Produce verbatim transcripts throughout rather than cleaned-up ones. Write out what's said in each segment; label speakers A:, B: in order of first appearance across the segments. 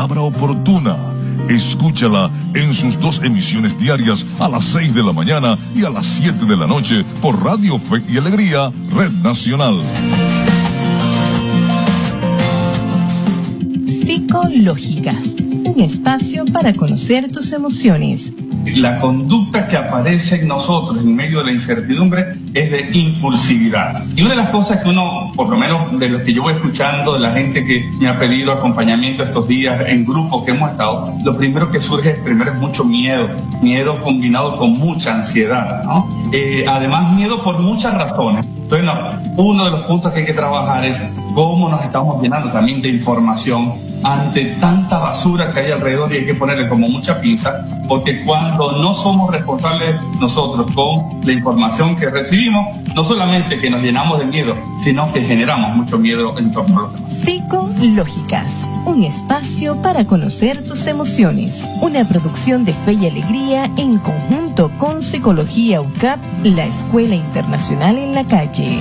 A: palabra oportuna. Escúchala en sus dos emisiones diarias a las seis de la mañana y a las siete de la noche por Radio Fe y Alegría, Red Nacional.
B: Psicológicas, un espacio para conocer tus emociones.
C: La conducta que aparece en nosotros en medio de la incertidumbre es de impulsividad. Y una de las cosas que uno, por lo menos de lo que yo voy escuchando, de la gente que me ha pedido acompañamiento estos días en grupos que hemos estado, lo primero que surge es, primero es mucho miedo, miedo combinado con mucha ansiedad, ¿no? Eh, además, miedo por muchas razones. Bueno, uno de los puntos que hay que trabajar es cómo nos estamos llenando también de información ante tanta basura que hay alrededor, y hay que ponerle como mucha pinza, porque cuando no somos responsables nosotros con la información que recibimos, no solamente que nos llenamos de miedo, sino que generamos mucho miedo en torno a los demás.
B: Psicológicas, un espacio para conocer tus emociones. Una producción de Fe y Alegría en conjunto con Psicología U C A P, la Escuela Internacional en la Calle.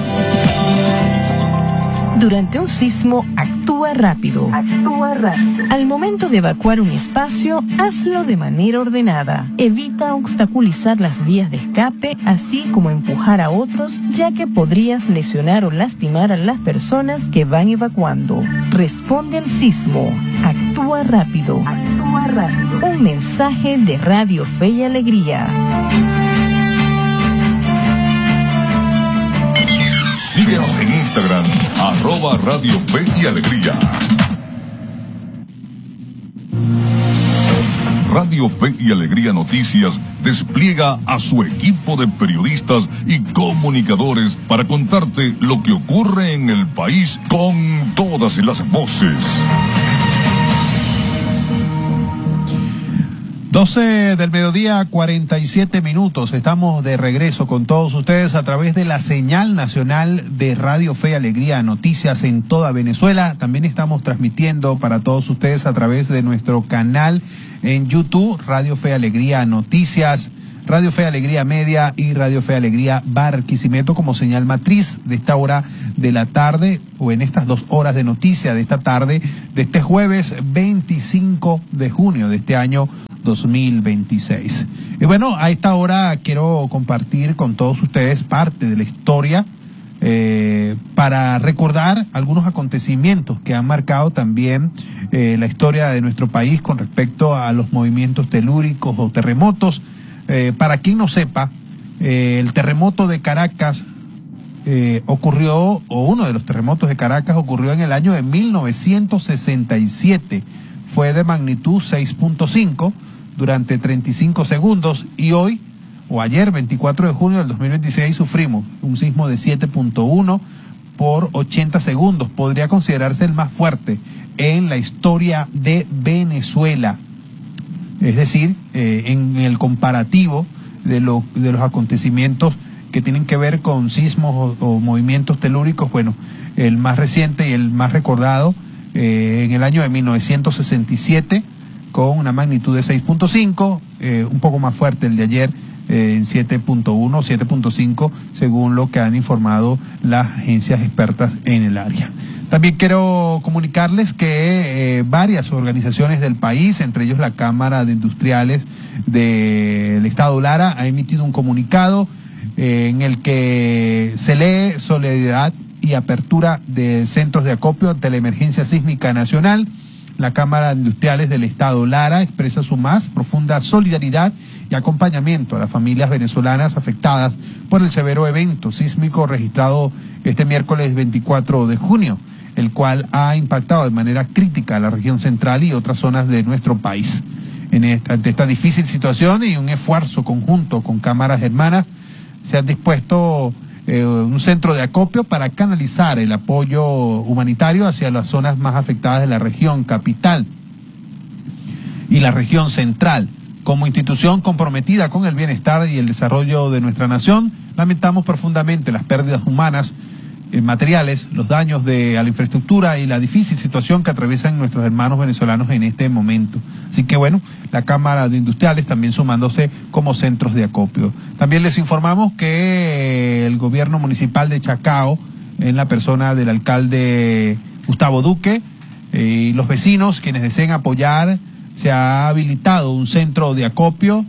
B: Durante un sismo, actúa rápido. Actúa rápido. Al momento de evacuar un espacio, hazlo de manera ordenada. Evita obstaculizar las vías de escape, así como empujar a otros, ya que podrías lesionar o lastimar a las personas que van evacuando. Responde al sismo. Actúa rápido. Actúa rápido. Un mensaje de Radio Fe y Alegría.
A: Síguenos en Instagram, arroba Radio Fe y Alegría. Radio Fe y Alegría Noticias despliega a su equipo de periodistas y comunicadores para contarte lo que ocurre en el país con todas las voces.
D: doce del mediodía, cuarenta y siete minutos. Estamos de regreso con todos ustedes a través de la señal nacional de Radio Fe y Alegría Noticias en toda Venezuela. También estamos transmitiendo para todos ustedes a través de nuestro canal en YouTube, Radio Fe y Alegría Noticias, Radio Fe y Alegría Media y Radio Fe y Alegría Barquisimeto como señal matriz de esta hora de la tarde, o en estas dos horas de noticia de esta tarde, de este jueves veinticinco de junio de este año dos mil veintiséis. Y bueno, a esta hora quiero compartir con todos ustedes parte de la historia eh, para recordar algunos acontecimientos que han marcado también eh, la historia de nuestro país con respecto a los movimientos telúricos o terremotos. Eh, para quien no sepa, eh, el terremoto de Caracas eh, ocurrió, o uno de los terremotos de Caracas ocurrió en el año de mil novecientos sesenta y siete. Fue de magnitud seis punto cinco durante treinta y cinco segundos, y hoy, o ayer, veinticuatro de junio del dos mil veintiséis, sufrimos un sismo de siete punto uno por ochenta segundos. Podría considerarse el más fuerte en la historia de Venezuela. Es decir, eh, en el comparativo de, lo, de los acontecimientos que tienen que ver con sismos o, o movimientos telúricos, bueno, el más reciente y el más recordado eh, en el año de mil novecientos sesenta y siete, con una magnitud de seis punto cinco, eh, un poco más fuerte el de ayer, eh, en siete punto uno, siete punto cinco, según lo que han informado las agencias expertas en el área. También quiero comunicarles que eh, varias organizaciones del país, entre ellos la Cámara de Industriales del Estado Lara, ha emitido un comunicado eh, en el que se lee solidaridad y apertura de centros de acopio ante la emergencia sísmica nacional. La Cámara de Industriales del Estado Lara expresa su más profunda solidaridad y acompañamiento a las familias venezolanas afectadas por el severo evento sísmico registrado este miércoles veinticuatro de junio, el cual ha impactado de manera crítica a la región central y otras zonas de nuestro país. En esta, ante esta difícil situación y un esfuerzo conjunto con cámaras hermanas, se han dispuesto eh, un centro de acopio para canalizar el apoyo humanitario hacia las zonas más afectadas de la región capital y la región central. Como institución comprometida con el bienestar y el desarrollo de nuestra nación, lamentamos profundamente las pérdidas humanas, eh, materiales, los daños de, a la infraestructura y la difícil situación que atraviesan nuestros hermanos venezolanos en este momento. Así que bueno, la Cámara de Industriales también sumándose como centros de acopio. También les informamos que el gobierno municipal de Chacao, en la persona del alcalde Gustavo Duque, Eh, y los vecinos, quienes deseen apoyar, se ha habilitado un centro de acopio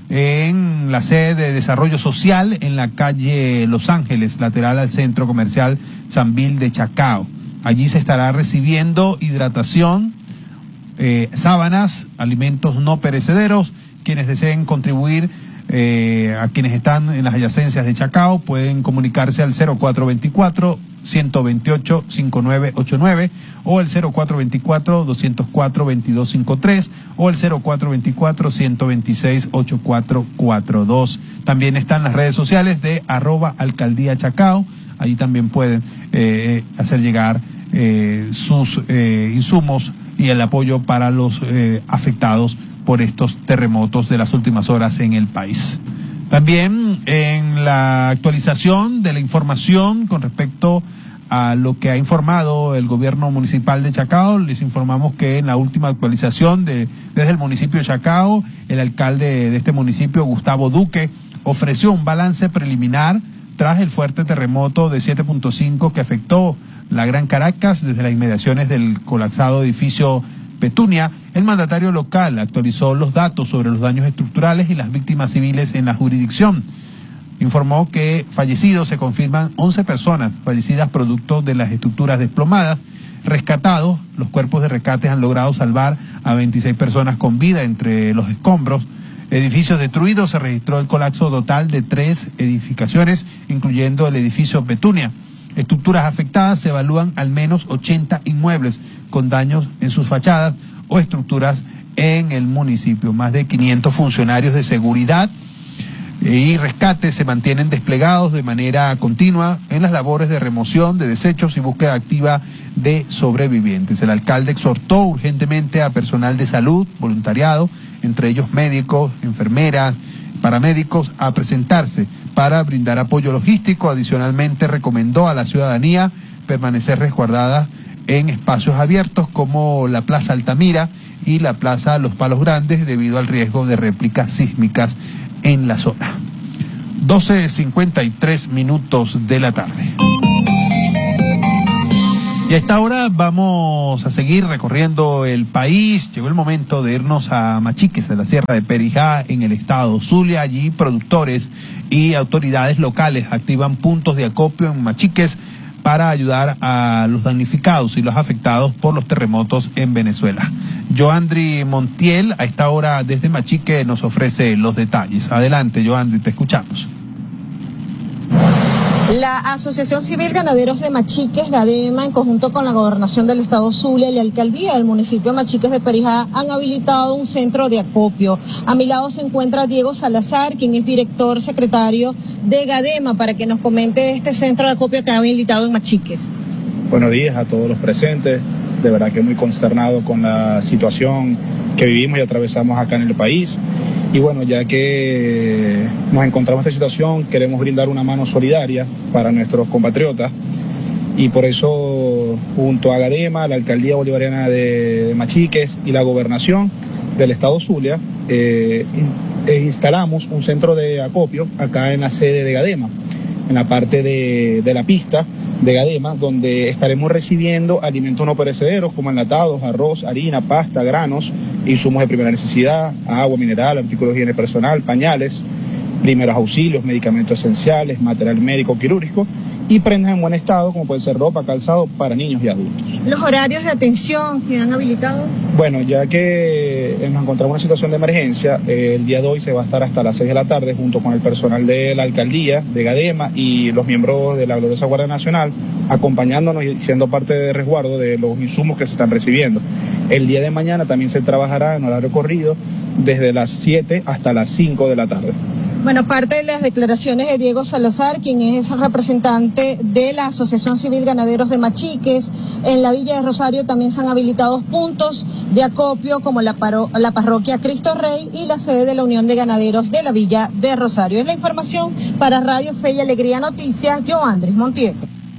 D: en la sede de desarrollo social en la calle Los Ángeles, lateral al centro comercial Sambil de Chacao. Allí se estará recibiendo hidratación, eh, sábanas, alimentos no perecederos. Quienes deseen contribuir, eh, a quienes están en las adyacencias de Chacao, pueden comunicarse al cero cuatro veinticuatro, ciento veintiocho, cincuenta y nueve ochenta y nueve o el cero cuatro veinticuatro, doscientos cuatro, veintidós cincuenta y tres o el cero cuatro veinticuatro, ciento veintiséis, ochenta y cuatro cuarenta y dos. También están las redes sociales de arroba alcaldía Chacao. Allí también pueden eh, hacer llegar eh, sus eh, insumos y el apoyo para los eh, afectados por estos terremotos de las últimas horas en el país. También en la actualización de la información con respecto a lo que ha informado el gobierno municipal de Chacao, les informamos que en la última actualización de, desde el municipio de Chacao, el alcalde de este municipio, Gustavo Duque, ofreció un balance preliminar tras el fuerte terremoto de siete punto cinco que afectó la Gran Caracas desde las inmediaciones del colapsado edificio Petunia. El mandatario local actualizó los datos sobre los daños estructurales y las víctimas civiles en la jurisdicción. Informó que fallecidos se confirman once personas fallecidas producto de las estructuras desplomadas. Rescatados, los cuerpos de rescate han logrado salvar a veintiséis personas con vida entre los escombros. Edificios destruidos, se registró el colapso total de tres edificaciones, incluyendo el edificio Petunia. Estructuras afectadas, se evalúan al menos ochenta inmuebles con daños en sus fachadas o estructuras en el municipio. Más de quinientos funcionarios de seguridad y rescate se mantienen desplegados de manera continua en las labores de remoción de desechos y búsqueda activa de sobrevivientes. El alcalde exhortó urgentemente a personal de salud, voluntariado, entre ellos médicos, enfermeras, paramédicos, a presentarse para brindar apoyo logístico. Adicionalmente, recomendó a la ciudadanía permanecer resguardada en espacios abiertos como la Plaza Altamira y la Plaza Los Palos Grandes debido al riesgo de réplicas sísmicas en la zona. doce cincuenta y tres minutos de la tarde. Y a esta hora vamos a seguir recorriendo el país. Llegó el momento de irnos a Machiques, a la Sierra de Perijá, en el estado Zulia. Allí productores y autoridades locales activan puntos de acopio en Machiques para ayudar a los damnificados y los afectados por los terremotos en Venezuela. Joandri Montiel, a esta hora desde Machique, nos ofrece los detalles. Adelante, Joandri, te escuchamos.
E: La Asociación Civil Ganaderos de Machiques, GADEMA, en conjunto con la Gobernación del Estado Zulia y la Alcaldía del municipio de Machiques de Perijá, han habilitado un centro de acopio. A mi lado se encuentra Diego Salazar, quien es director secretario de GADEMA, para que nos comente de este centro de acopio que ha habilitado en Machiques.
F: Buenos días a todos los presentes. De verdad que muy consternado con la situación que vivimos y atravesamos acá en el país. Y bueno, ya que nos encontramos en esta situación, queremos brindar una mano solidaria para nuestros compatriotas. Y por eso, junto a GADEMA, la Alcaldía Bolivariana de Machiques y la Gobernación del Estado Zulia, eh, instalamos un centro de acopio acá en la sede de GADEMA, en la parte de, de la pista de GADEMA, donde estaremos recibiendo alimentos no perecederos como enlatados, arroz, harina, pasta, granos, insumos de primera necesidad, agua mineral, artículos de higiene personal, pañales, primeros auxilios, medicamentos esenciales, material médico quirúrgico y prendas en buen estado como puede ser ropa, calzado para niños y adultos.
E: ¿Los horarios de atención que han habilitado?
F: Bueno, ya que nos encontramos en una situación de emergencia, eh, el día de hoy se va a estar hasta las seis de la tarde junto con el personal de la Alcaldía, de GADEMA y los miembros de la gloriosa Guardia Nacional, acompañándonos y siendo parte de resguardo de los insumos que se están recibiendo. El día de mañana también se trabajará en horario corrido desde las siete hasta las cinco de la tarde.
E: Bueno, parte de las declaraciones de Diego Salazar, quien es el representante de la Asociación Civil Ganaderos de Machiques. En la Villa de Rosario también se han habilitado puntos de acopio como la, paro, la parroquia Cristo Rey y la sede de la Unión de Ganaderos de la Villa de Rosario. Es la información para Radio Fe y Alegría Noticias, Joandri Montiel.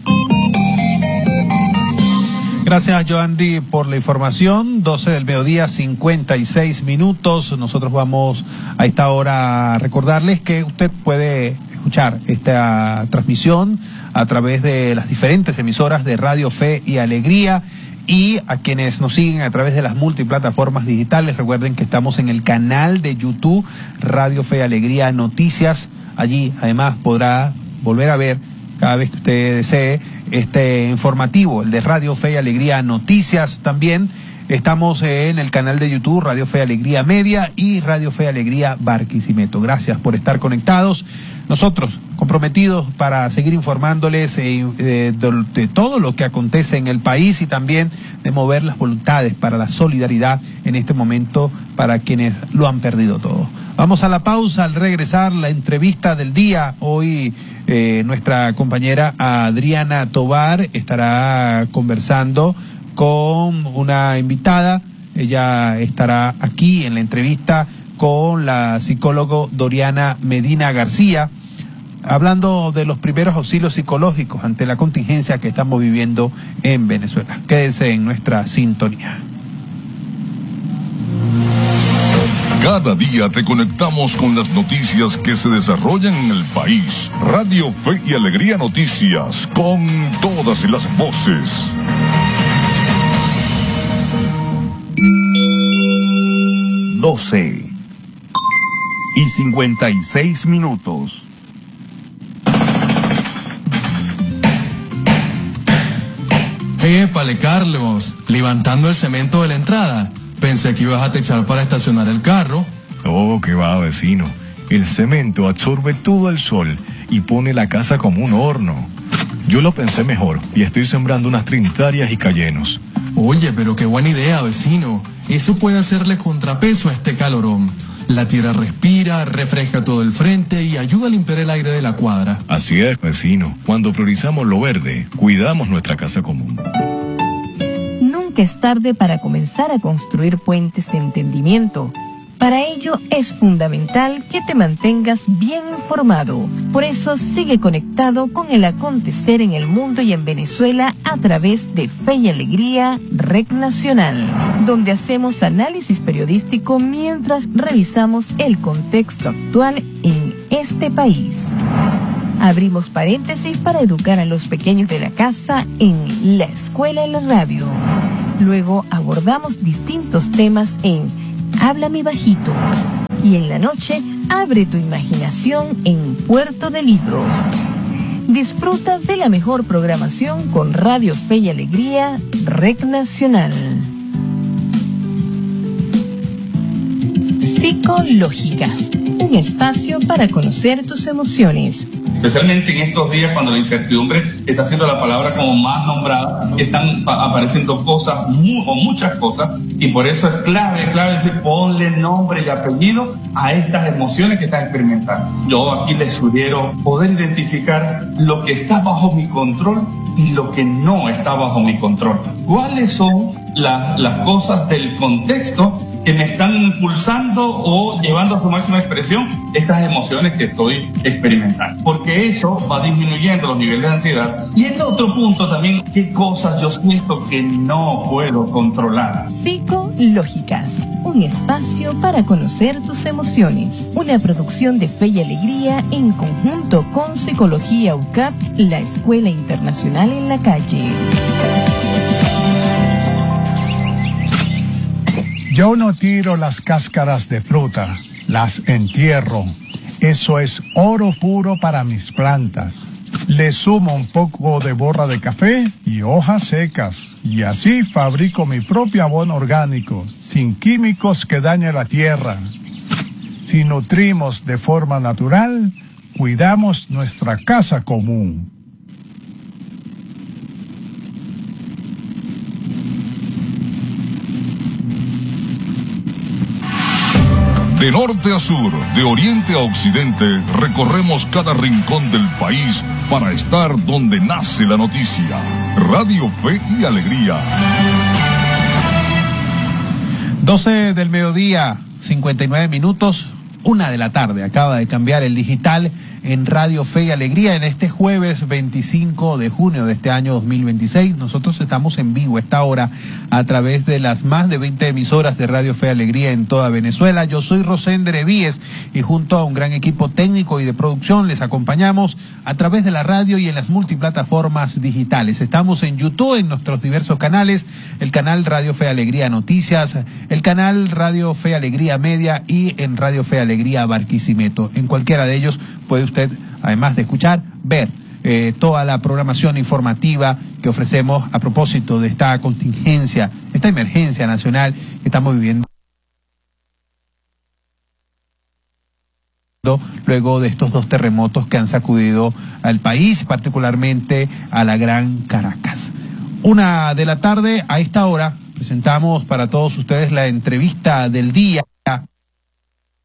D: Gracias, Joandri, por la información. doce del mediodía, cincuenta y seis minutos. Nosotros vamos a esta hora a recordarles que usted puede escuchar esta transmisión a través de las diferentes emisoras de Radio Fe y Alegría, Y a quienes nos siguen a través de las multiplataformas digitales, recuerden que estamos en el canal de YouTube Radio Fe y Alegría Noticias. Allí además podrá volver a ver cada vez que usted desee este informativo, el de Radio Fe y Alegría Noticias. También estamos en el canal de YouTube Radio Fe y Alegría Media y Radio Fe y Alegría Barquisimeto. Gracias por estar conectados. Nosotros comprometidos para seguir informándoles eh, de, de, de todo lo que acontece en el país y también de mover las voluntades para la solidaridad en este momento para quienes lo han perdido todo. Vamos a la pausa. Al regresar, la entrevista del día. Hoy eh, nuestra compañera Adriana Tovar estará conversando con una invitada. Ella estará aquí en la entrevista con la psicóloga Doriana Medina García, hablando de los primeros auxilios psicológicos ante la contingencia que estamos viviendo en Venezuela. Quédense en nuestra sintonía.
A: Cada día te conectamos con las noticias que se desarrollan en el país. Radio Fe y Alegría Noticias, con todas las voces. doce y cincuenta y seis minutos.
G: Épale, Carlos, levantando el cemento de la entrada. Pensé que ibas a techar para estacionar el carro.
H: Oh, qué va, vecino. El cemento absorbe todo el sol y pone la casa como un horno. Yo lo pensé mejor y estoy sembrando unas trintarias y cayenos.
G: Oye, pero qué buena idea, vecino. Eso puede hacerle contrapeso a este calorón. La tierra respira, refresca todo el frente y ayuda a limpiar el aire de la cuadra.
H: Así es, vecino. Cuando priorizamos lo verde, cuidamos nuestra casa común.
B: Nunca es tarde para comenzar a construir puentes de entendimiento. Para ello es fundamental que te mantengas bien informado. Por eso sigue conectado con el acontecer en el mundo y en Venezuela a través de Fe y Alegría Red Nacional, donde hacemos análisis periodístico mientras revisamos el contexto actual en este país. Abrimos paréntesis para educar a los pequeños de la casa en La Escuela en la Radio. Luego abordamos distintos temas en Háblame Bajito. Y en la noche, abre tu imaginación en Puerto de Libros. Disfruta de la mejor programación con Radio Fe y Alegría Red Nacional. Psicológicas, un espacio para conocer tus emociones.
C: Especialmente en estos días cuando la incertidumbre está siendo la palabra como más nombrada, están apareciendo cosas, muy, o muchas cosas, y por eso es clave, clave decir, ponle nombre y apellido a estas emociones que estás experimentando. Yo aquí les sugiero poder identificar lo que está bajo mi control y lo que no está bajo mi control. ¿Cuáles son la, las cosas del contexto que me están impulsando o llevando a su máxima expresión estas emociones que estoy experimentando? Porque eso va disminuyendo los niveles de ansiedad. Y el otro punto también, ¿qué cosas yo siento que no puedo controlar?
B: Psicológicas, un espacio para conocer tus emociones. Una producción de Fe y Alegría en conjunto con Psicología U C A P, la Escuela Internacional en la Calle.
I: Yo no tiro las cáscaras de fruta, las entierro. Eso es oro puro para mis plantas. Le sumo un poco de borra de café y hojas secas. Y así fabrico mi propio abono orgánico, sin químicos que dañen la tierra. Si nutrimos de forma natural, cuidamos nuestra casa común.
A: De norte a sur, de oriente a occidente, recorremos cada rincón del país para estar donde nace la noticia. Radio Fe y Alegría.
D: doce del mediodía, cincuenta y nueve minutos, una de la tarde. Acaba de cambiar el digital en Radio Fe y Alegría en este jueves veinticinco de junio de este año dos mil veintiséis. Nosotros estamos en vivo a esta hora a través de las más de veinte emisoras de Radio Fe y Alegría en toda Venezuela. Yo soy Rosendre Víez y junto a un gran equipo técnico y de producción les acompañamos a través de la radio y en las multiplataformas digitales. Estamos en YouTube, en nuestros diversos canales, el canal Radio Fe y Alegría Noticias, el canal Radio Fe y Alegría Media y en Radio Fe y Alegría Barquisimeto. En cualquiera de ellos puede usted, además de escuchar, ver eh, toda la programación informativa que ofrecemos a propósito de esta contingencia, esta emergencia nacional que estamos viviendo luego de estos dos terremotos que han sacudido al país, particularmente a la Gran Caracas. Una de la tarde, a esta hora, presentamos para todos ustedes la entrevista del día.